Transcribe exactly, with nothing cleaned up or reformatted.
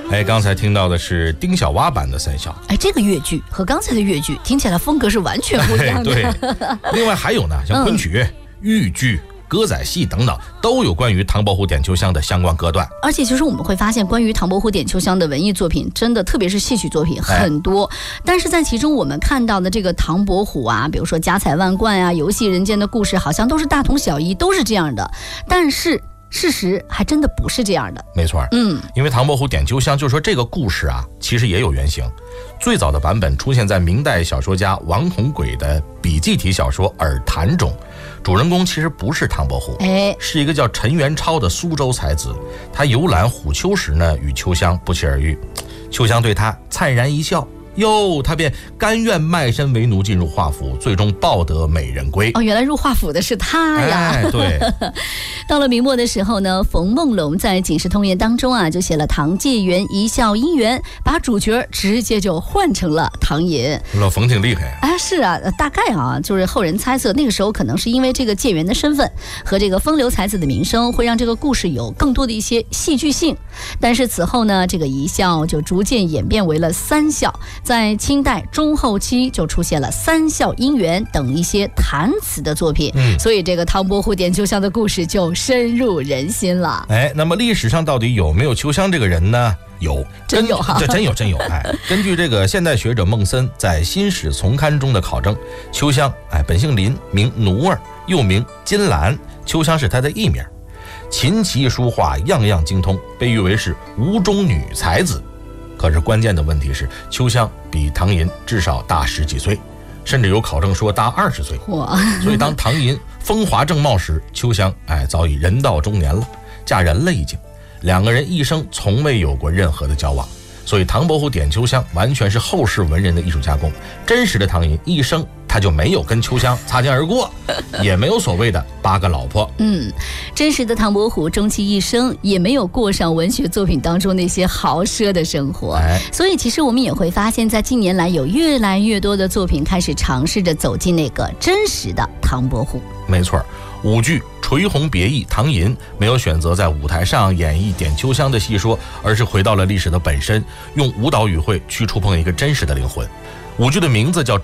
哎，刚才听到的是丁小蛙版的三笑。 哎，这个越剧和刚才的越剧听起来风格是完全不一样的。 对，另外还有呢，像昆曲、嗯、豫剧、歌仔戏等等，都有关于唐伯虎点秋香的相关歌段。 而且其实我们会发现，关于唐伯虎点秋香的文艺作品，真的特别是戏曲作品很多、哎、但是在其中我们看到的这个唐伯虎啊，比如说家财万贯啊，游戏人间的故事，好像都是大同小异，都是这样的。但是事实还真的不是这样的。 没错，嗯，因为唐伯虎点秋香，就是说这个故事啊，其实也有原型。最早的版本出现在明代小说家王同轨的笔记体小说《耳谈》中，主人公其实不是唐伯虎，哎，是一个叫陈元超的苏州才子。他游览虎丘时呢，与秋香不期而遇，秋香对他灿然一笑。哟，他便甘愿卖身为奴，进入华府，最终抱得美人归。 哦，原来入华府的是他呀！ 哎，对。 到了明末的时候呢，冯梦龙在《警世通言》当中啊，就写了唐介元一笑姻缘，把主角直接就换成了唐寅。 老冯挺厉害啊！ 哎，是啊，大概啊，就是后人猜测，那个时候可能是因为这个介元的身份和这个风流才子的名声，会让这个故事有更多的一些戏剧性。但是此后呢，这个一笑就逐渐演变为了三笑。在清代中后期就出现了三笑姻缘等一些弹词的作品、嗯、所以这个唐伯虎点秋香的故事就深入人心了。 哎，那么历史上到底有没有秋香这个人呢？有， 真有哈， 这真有真有。哎，根据这个现代学者孟森在《新史丛刊》中的考证，秋香哎本姓林，名奴儿，又名金兰，秋香是他的艺名，琴棋书画样样精通，被誉为是吴中女才子。可是关键的问题是，秋香比唐寅至少大十几岁，甚至有考证说大二十岁。所以当唐寅风华正茂时，秋香哎早已人到中年了，嫁人了已经。两个人一生从未有过任何的交往，所以唐伯虎点秋香完全是后世文人的艺术加工。真实的唐寅一生他就没有跟秋香擦肩而过，也没有所谓的八个老婆。 嗯，真实的唐伯虎终其一生也没有过上文学作品当中那些豪奢的生活、哎、所以其实我们也会发现，在近年来有越来越多的作品开始尝试着走进那个真实的唐伯虎。 没错，舞剧垂红别意唐寅没有选择在舞台上演绎点秋香的戏说，而是回到了历史的本身，用舞蹈语汇去触碰一个真实的灵魂。舞剧的名字叫